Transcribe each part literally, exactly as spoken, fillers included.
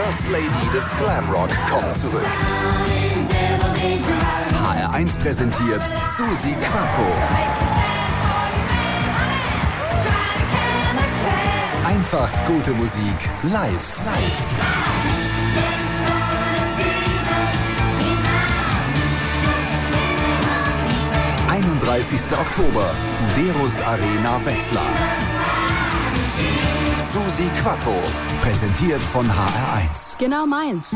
First Lady des Glamrock kommt zurück. H R eins präsentiert Suzi Quatro. Einfach gute Musik live. Live. einunddreißigster Oktober, Buderus Arena Wetzlar. Suzi Quatro, präsentiert von H R eins. Genau meins.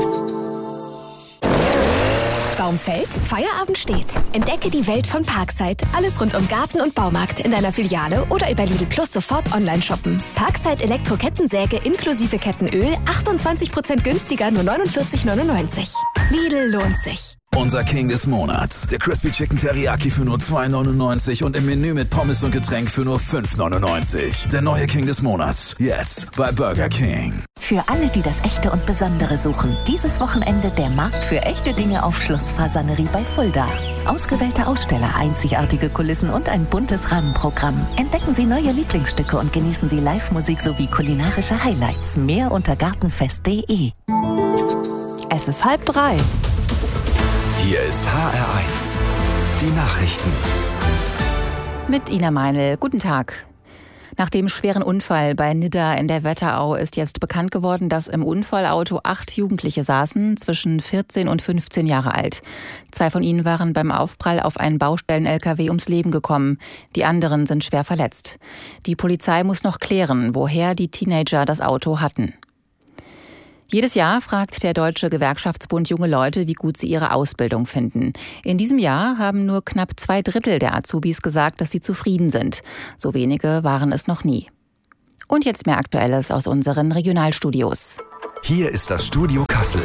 Baum fällt, Feierabend steht. Entdecke die Welt von Parkside. Alles rund um Garten und Baumarkt in deiner Filiale oder über Lidl Plus sofort online shoppen. Parkside Elektro-Kettensäge inklusive Kettenöl, achtundzwanzig Prozent günstiger, nur neunundvierzig neunundneunzig. Lidl lohnt sich. Unser King des Monats. Der Crispy Chicken Teriyaki für nur zwei neunundneunzig und im Menü mit Pommes und Getränk für nur fünf neunundneunzig. Der neue King des Monats. Jetzt bei Burger King. Für alle, die das Echte und Besondere suchen. Dieses Wochenende der Markt für echte Dinge auf Schloss Fasanerie bei Fulda. Ausgewählte Aussteller, einzigartige Kulissen und ein buntes Rahmenprogramm. Entdecken Sie neue Lieblingsstücke und genießen Sie Live-Musik sowie kulinarische Highlights. Mehr unter gartenfest punkt de. Es ist halb drei. Hier ist H R eins. Die Nachrichten. Mit Ina Meinl. Guten Tag. Nach dem schweren Unfall bei Nidda in der Wetterau ist jetzt bekannt geworden, dass im Unfallauto acht Jugendliche saßen, zwischen vierzehn und fünfzehn Jahre alt. Zwei von ihnen waren beim Aufprall auf einen Baustellen-L K W ums Leben gekommen. Die anderen sind schwer verletzt. Die Polizei muss noch klären, woher die Teenager das Auto hatten. Jedes Jahr fragt der Deutsche Gewerkschaftsbund junge Leute, wie gut sie ihre Ausbildung finden. In diesem Jahr haben nur knapp zwei Drittel der Azubis gesagt, dass sie zufrieden sind. So wenige waren es noch nie. Und jetzt mehr Aktuelles aus unseren Regionalstudios. Hier ist das Studio Kassel.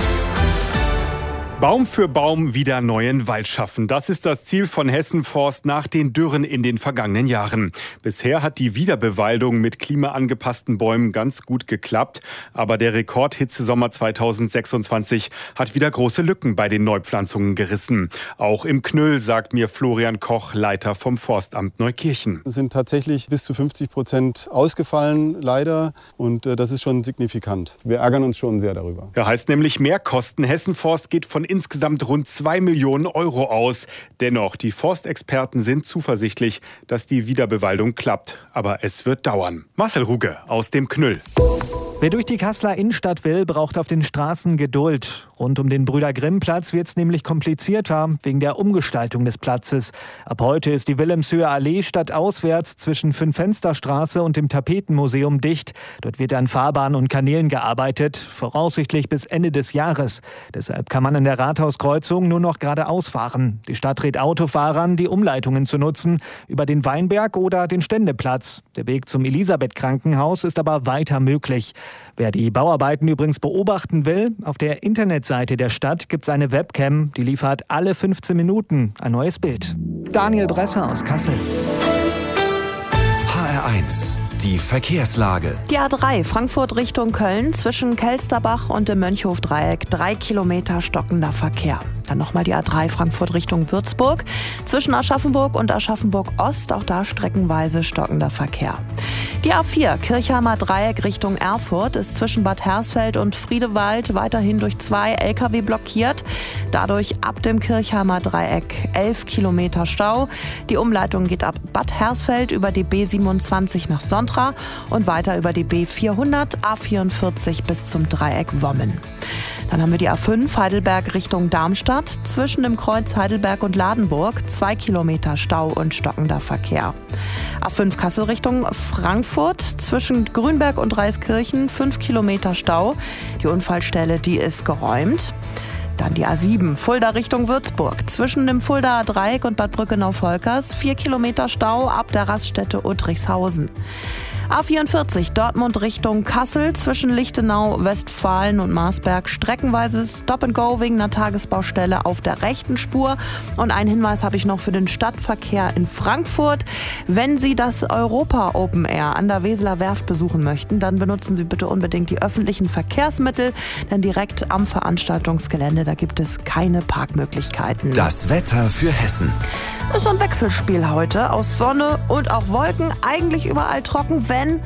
Baum für Baum wieder neuen Wald schaffen. Das ist das Ziel von Hessen Forst nach den Dürren in den vergangenen Jahren. Bisher hat die Wiederbewaldung mit klimaangepassten Bäumen ganz gut geklappt. Aber der Rekordhitzesommer zweitausendsechsundzwanzig hat wieder große Lücken bei den Neupflanzungen gerissen. Auch im Knüll, sagt mir Florian Koch, Leiter vom Forstamt Neukirchen. Es sind tatsächlich bis zu fünfzig Prozent ausgefallen, leider. Und äh, das ist schon signifikant. Wir ärgern uns schon sehr darüber. Ja, heißt nämlich Mehrkosten. Hessen Forst geht von insgesamt rund zwei Millionen Euro aus. Dennoch, die Forstexperten sind zuversichtlich, dass die Wiederbewaldung klappt. Aber es wird dauern. Marcel Ruge aus dem Knüll. Wer durch die Kasseler Innenstadt will, braucht auf den Straßen Geduld. Rund um den Brüder-Grimm-Platz wird es nämlich komplizierter wegen der Umgestaltung des Platzes. Ab heute ist die Wilhelmshöher Allee stadtauswärts zwischen Fünf-Fenster-Straße und dem Tapetenmuseum dicht. Dort wird an Fahrbahnen und Kanälen gearbeitet, voraussichtlich bis Ende des Jahres. Deshalb kann man an der Rathauskreuzung nur noch geradeaus fahren. Die Stadt rät Autofahrern, die Umleitungen zu nutzen, über den Weinberg oder den Ständeplatz. Der Weg zum Elisabeth-Krankenhaus ist aber weiter möglich. Wer die Bauarbeiten übrigens beobachten will, auf der Internetseite der Stadt gibt es eine Webcam, die liefert alle fünfzehn Minuten ein neues Bild. Daniel Bresser aus Kassel. H R eins. Die Verkehrslage. Die A drei Frankfurt Richtung Köln zwischen Kelsterbach und dem Mönchhof-Dreieck. Drei Kilometer stockender Verkehr. Dann nochmal die A drei Frankfurt Richtung Würzburg. Zwischen Aschaffenburg und Aschaffenburg-Ost, auch da streckenweise stockender Verkehr. Die A vier Kirchheimer Dreieck Richtung Erfurt ist zwischen Bad Hersfeld und Friedewald weiterhin durch zwei L K W blockiert. Dadurch ab dem Kirchheimer Dreieck elf Kilometer Stau. Die Umleitung geht ab Bad Hersfeld über die B siebenundzwanzig nach Sontra und weiter über die B vierhundert, A vierundvierzig bis zum Dreieck Wommen. Dann haben wir die A fünf Heidelberg Richtung Darmstadt. Zwischen dem Kreuz Heidelberg und Ladenburg zwei Kilometer Stau und stockender Verkehr. A fünf Kassel Richtung Frankfurt. Zwischen Grünberg und Reiskirchen fünf Kilometer Stau. Die Unfallstelle, die ist geräumt. Dann die A sieben Fulda Richtung Würzburg. Zwischen dem Fuldaer Dreieck und Bad Brückenau-Volkers vier Kilometer Stau ab der Raststätte Uttrichshausen. A vierundvierzig Dortmund Richtung Kassel zwischen Lichtenau, Westfalen und Marsberg streckenweise Stop and Go wegen einer Tagesbaustelle auf der rechten Spur. Und einen Hinweis habe ich noch für den Stadtverkehr in Frankfurt. Wenn Sie das Europa Open Air an der Weseler Werft besuchen möchten, dann benutzen Sie bitte unbedingt die öffentlichen Verkehrsmittel, denn direkt am Veranstaltungsgelände, da gibt es keine Parkmöglichkeiten. Das Wetter für Hessen. Ist so ein Wechselspiel heute aus Sonne und auch Wolken, eigentlich überall trocken, wenn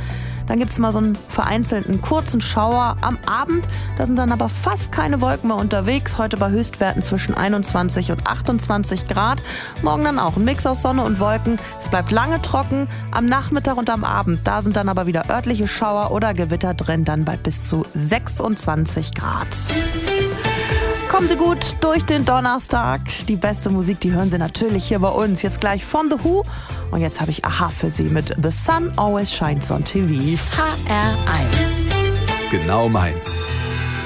Dann gibt es mal so einen vereinzelten kurzen Schauer am Abend. Da sind dann aber fast keine Wolken mehr unterwegs. Heute bei Höchstwerten zwischen einundzwanzig und achtundzwanzig Grad. Morgen dann auch ein Mix aus Sonne und Wolken. Es bleibt lange trocken. Am Nachmittag und am Abend, da sind dann aber wieder örtliche Schauer oder Gewitter drin. Dann bei bis zu sechsundzwanzig Grad. Kommen Sie gut durch den Donnerstag. Die beste Musik, die hören Sie natürlich hier bei uns. Jetzt gleich von The Who. Und jetzt habe ich Aha für Sie mit The Sun Always Shines on T V. H R eins. Genau meins.